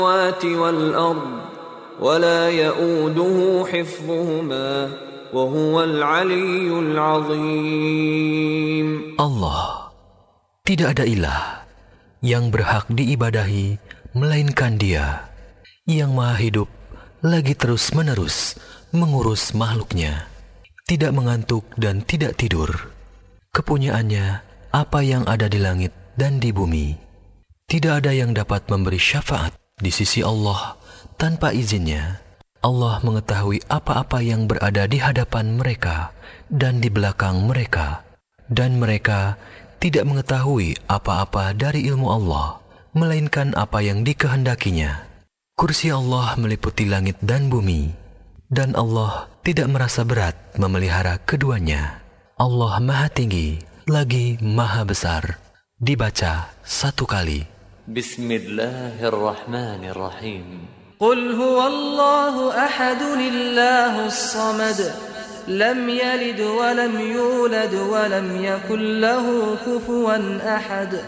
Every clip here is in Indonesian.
والأرض ولا يؤوده حفظهما وهو العلي العظيم. Allah, tidak ada ilah yang berhak diibadahi melainkan Dia, yang Maha Hidup lagi terus-menerus mengurus makhluknya, tidak mengantuk dan tidak tidur. Kepunyaannya apa yang ada di langit dan di bumi. Tidak ada yang dapat memberi syafaat di sisi Allah tanpa izinnya. Allah mengetahui apa-apa yang berada di hadapan mereka dan di belakang mereka, dan mereka tidak mengetahui apa-apa dari ilmu Allah, melainkan apa yang dikehendakinya. Kursi Allah meliputi langit dan bumi, dan Allah tidak merasa berat memelihara keduanya. Allah Maha Tinggi lagi Maha Besar. Dibaca satu kali. Bismillahirrahmanirrahim. Qul huwallahu ahad Allahus samad. Lam yalid wa lam yulad wa lam yakul lahu kufuwan ahad.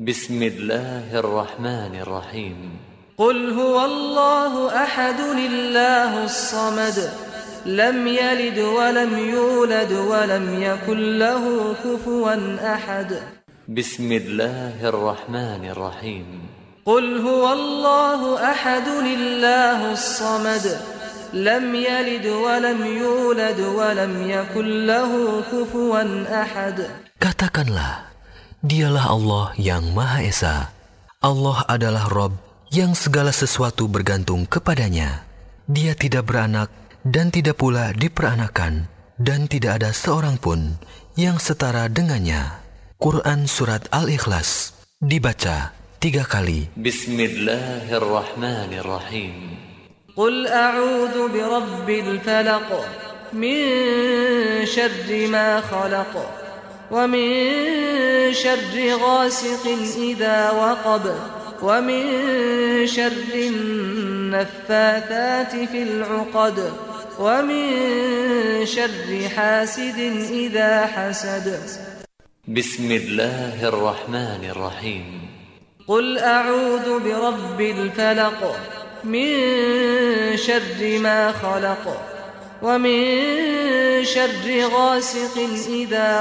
Bismillahirrahmanirrahim. Qul huwallahu ahad Allahus samad. Lam yalid wa lam yulad wa lam yakul lahu kufuwan ahad. Bismillahirrahmanirrahim. Qul huwallahu ahad Allahus samad. Lam yalid wa lam yulad wa lam yakul lahu kufuwan ahad. Katakanlah, Dialah Allah yang Maha Esa. Allah adalah Rabb yang segala sesuatu bergantung kepadanya. Dia tidak beranak dan tidak pula diperanakan, dan tidak ada seorang pun yang setara dengannya. Quran Surat Al-Ikhlas, dibaca 3 kali. Bismillahirrahmanirrahim. Qul a'udhu birabbil falaq, min syarri ma khalaq, wa min syarri ghasiqin idha waqab, wa min syarri naffathati fil 'uqad, wa min syarri hasidin idha hasad. Bismillahirrahmanirrahim. Qul a'udhu birabbil falaq, min syarri ma khalaq, wa min syarri ghasiqin idha